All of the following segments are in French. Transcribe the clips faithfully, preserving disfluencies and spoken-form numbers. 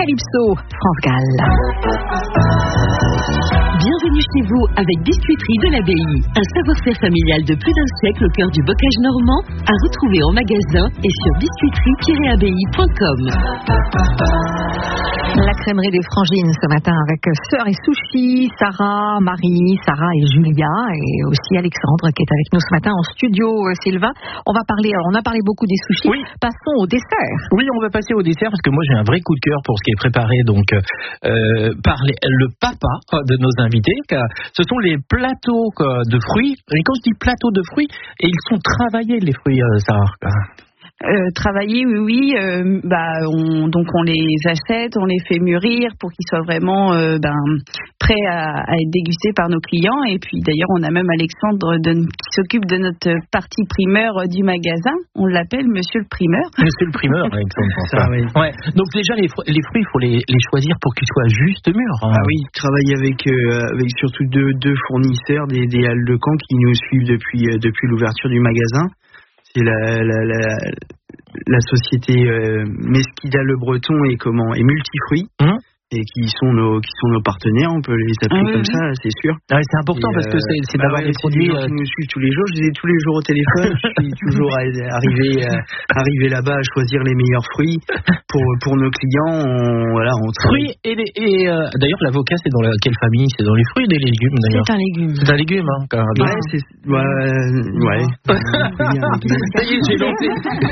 Calypso, France Gall. Bienvenue chez vous avec Biscuiterie de l'Abbaye. Un savoir-faire familial de plus d'un siècle au cœur du bocage normand, à retrouver en magasin et sur biscuiterie tiret abbaye point com. La crèmerie des Frangines ce matin avec Sœur et Sushi, Sarah, Marie, Sarah et Julia et aussi Alexandre qui est avec nous ce matin en studio. Sylvain, on va parler, alors on a parlé beaucoup des sushis, oui. Passons au dessert. Oui, on va passer au dessert parce que moi j'ai un vrai coup de cœur pour ce qui est préparé donc euh, par les, le papa de nos invités. Ce sont les plateaux de fruits. Et quand je dis plateaux de fruits, et ils sont travaillés les fruits, Sarah. Euh, travailler, oui, oui. Euh, bah, on, donc on les achète, on les fait mûrir pour qu'ils soient vraiment euh, ben, prêts à, à être dégustés par nos clients. Et puis d'ailleurs, on a même Alexandre de, qui s'occupe de notre partie primeur du magasin. On l'appelle Monsieur le Primeur. Monsieur le Primeur, Alexandre. Ça, oui. Ouais. Donc déjà, les, fr- les fruits, il faut les, les choisir pour qu'ils soient juste mûrs. Hein. Ah oui, je travaille avec, euh, avec surtout deux, deux fournisseurs, des, des Halles de Camp qui nous suivent depuis, euh, depuis l'ouverture du magasin. C'est la, la, la, la société euh, Mesquida Le Breton et comment et Multifruits mmh. et qui sont nos qui sont nos partenaires, on peut les appeler ah, comme oui. ça, c'est sûr. Ah, c'est important et parce euh, que c'est, c'est bah d'avoir ouais, des produits des gens qui nous suivent tous les jours. Je les ai tous les jours au téléphone. Je suis toujours arrivé euh, arrivé là-bas à choisir les meilleurs fruits pour pour nos clients. On, voilà, on fruits et, les, et euh, d'ailleurs l'avocat c'est dans la, quelle famille? C'est dans les fruits ou des légumes d'ailleurs? C'est un légume. C'est un légume, hein. Car, ouais, donc... c'est ouais ouais. Ça y est, j'ai lancé.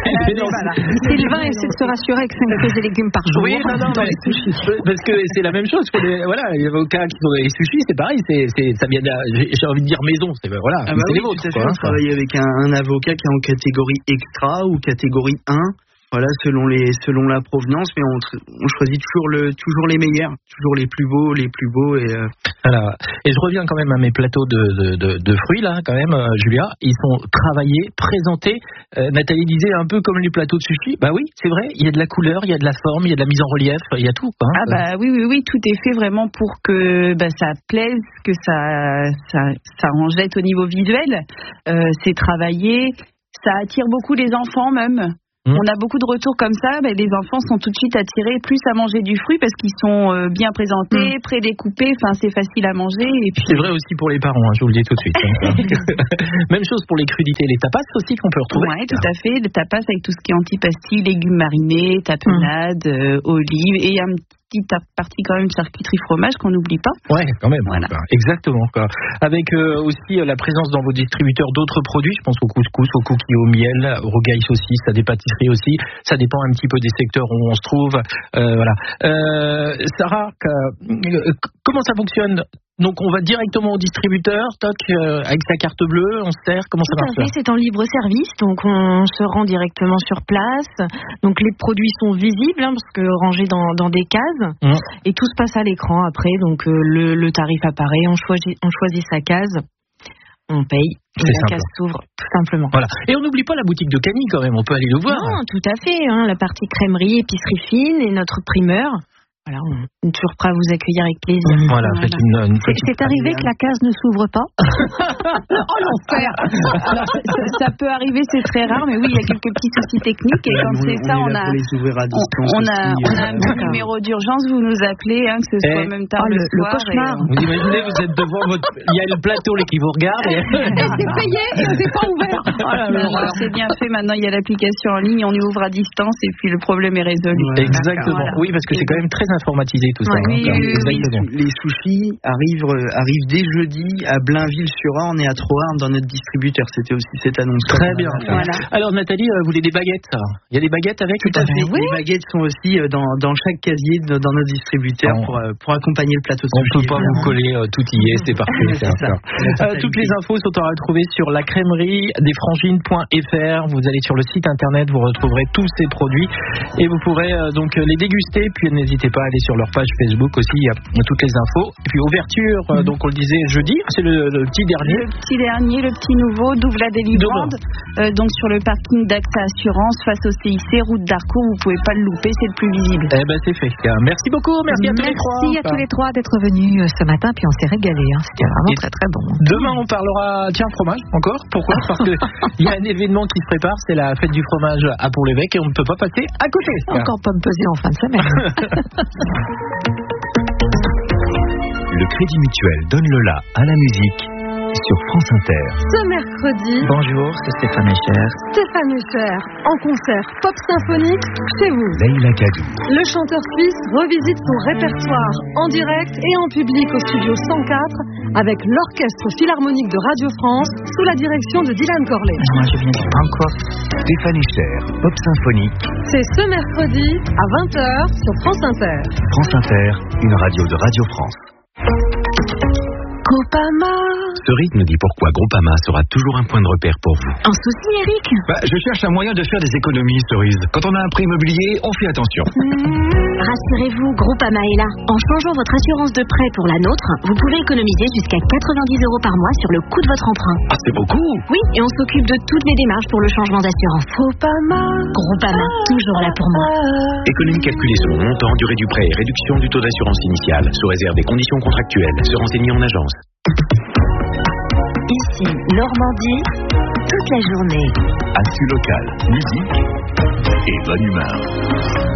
Sylvain essaie de se rassurer que c'est une prise de légumes par jour. Oui, non, non, mais, parce que c'est la même chose que les, voilà, les avocats qui font les sushis, c'est pareil, c'est, c'est, ça vient de, j'ai, j'ai envie de dire maison, c'est, voilà, ah bah c'est oui, les vôtres. Quoi, hein, on travaille avec un, un avocat qui est en catégorie extra ou catégorie un, voilà, selon, les, selon la provenance, mais on, on choisit toujours, le, toujours les meilleurs, toujours les plus beaux, les plus beaux. Et, euh... voilà. Et je reviens quand même à mes plateaux de, de, de, de fruits, là, quand même, euh, Julia, ils sont travaillés, présentés. Euh, Nathalie disait un peu comme les plateaux de sushi. Bah oui, c'est vrai, il y a de la couleur, il y a de la forme, il y a de la mise en relief, il y a tout. Hein, ah bah oui, oui, oui, tout est fait vraiment pour que bah, ça plaise, que ça, ça, ça en jette au niveau visuel. Euh, c'est travaillé, ça attire beaucoup les enfants même. Mmh. On a beaucoup de retours comme ça, ben, les enfants sont tout de suite attirés plus à manger du fruit parce qu'ils sont euh, bien présentés, mmh. pré-découpés, enfin c'est facile à manger. Et puis... C'est vrai aussi pour les parents, hein, je vous le dis tout de suite. Même chose pour les crudités, les tapas aussi qu'on peut retrouver. Oui, tout à fait, les tapas avec tout ce qui est antipasti, légumes marinés, tapenade, mmh. euh, olives et un petite partie quand même charcuterie fromage qu'on n'oublie pas. Ouais, quand même. Voilà. Quoi. Exactement. Quoi. Avec euh, aussi euh, la présence dans vos distributeurs d'autres produits. Je pense au couscous, au cookies au miel, au rogaille saucisse, à des pâtisseries aussi. Ça dépend un petit peu des secteurs où on se trouve. Euh, voilà. Euh, Sarah, euh, comment ça fonctionne? Donc on va directement au distributeur, toc, euh, avec sa carte bleue, on se sert, comment ça marche? Tout à fait, c'est en libre service, donc on se rend directement sur place. Donc les produits sont visibles, hein, parce que rangés dans, dans des cases, mmh. et tout se passe à l'écran après. Donc euh, le, le tarif apparaît, on choisit, on choisit sa case, on paye. Et la case s'ouvre, tout simplement. Voilà. Et on n'oublie pas la boutique de Camille quand même, on peut aller le voir. Non, tout à fait, hein, la partie crèmerie, épicerie fine et notre primeur. Voilà, on est toujours prêt à vous accueillir avec plaisir. Voilà, voilà. Faites une, une c'est, c'est arrivé que la case ne s'ouvre pas. Oh l'enfer. Alors, ça, ça peut arriver, c'est très rare, mais oui, il y a quelques petits soucis techniques. Et quand c'est ça, on a, on a, on a un petit numéro d'urgence. Vous nous appelez, hein, que ce soit et même tard oh, le, le soir. Le cauchemar. Et, vous imaginez, vous êtes devant votre, il y a le plateau là qui vous regarde. Et, et c'est payé, et c'est pas ouvert. Oh là là, alors c'est bien fait. Maintenant, il y a l'application en ligne, on y ouvre à distance, et puis le problème est résolu. Ouais. Exactement. Voilà. Oui, parce que c'est quand même très informatisé tout ça. Oui, hein, oui, oui, les, les sushis arrivent, euh, arrivent dès jeudi à Blainville-sur-Arne et à Troarn dans notre distributeur. C'était aussi cette annonce. Très bien. Voilà. Alors Nathalie, vous voulez des baguettes? Il y a des baguettes avec? Tout à fait. Oui. Les baguettes sont aussi dans, dans chaque casier de, dans notre distributeur oh. pour, pour accompagner le plateau de sushi. On ne peut pas vous coller euh, tout y est, c'est parfait. C'est ça. Euh, toutes les infos sont à retrouver sur la crèmerie des frangines point f r. Vous allez sur le site internet, vous retrouverez tous ces produits et vous pourrez euh, donc les déguster. Puis n'hésitez pas à aller sur leur page Facebook aussi, il y a toutes les infos. Et puis ouverture, mmh. donc on le disait jeudi, c'est le, le petit dernier. Le petit dernier, le petit nouveau, Douvla Délivrande, euh, donc sur le parking d'Axa Assurance, face au C I C, route d'Harcourt, vous pouvez pas le louper, c'est le plus visible. Eh ben c'est fait. Merci beaucoup, merci à tous les trois. Merci à tous les trois d'être venus ce matin, puis on s'est régalé, hein. C'était vraiment Et très très bon. Demain on parlera, tiens, fromage, encore. Pourquoi? Parce que il y a un événement qui se prépare, c'est la fête du fromage à Pont-l'Évêque et on ne peut pas passer à côté. Encore pas me peser en fin de semaine. Le Crédit Mutuel donne le la à la musique sur France Inter. Ce mercredi, bonjour, c'est Stéphane Echer. Stéphane Echer, en concert pop symphonique chez vous. Leïla Kadou. Le chanteur suisse revisite son répertoire en direct et en public au studio cent quatre avec l'Orchestre Philharmonique de Radio France sous la direction de Dylan Corley. Moi, je viens encore. Stéphane Echer, pop symphonique. C'est ce mercredi à vingt heures sur France Inter. France Inter, une radio de Radio France. Groupama. Ce rythme dit pourquoi Groupama sera toujours un point de repère pour vous. Un souci, Eric? Bah, je cherche un moyen de faire des économies, Cerise. Quand on a un prêt immobilier, on fait attention. Mmh. Rassurez-vous, Groupama est là. En changeant votre assurance de prêt pour la nôtre, vous pouvez économiser jusqu'à quatre-vingt-dix euros par mois sur le coût de votre emprunt. Ah, c'est beaucoup. Oui, et on s'occupe de toutes les démarches pour le changement d'assurance. Groupama. Groupama, toujours là pour moi. Économie calculée selon montant, durée du prêt et réduction du taux d'assurance initiale, sous réserve des conditions contractuelles. Se renseigner en agence. Ici, Normandie, toute la journée. Actu local, musique et bonne humeur.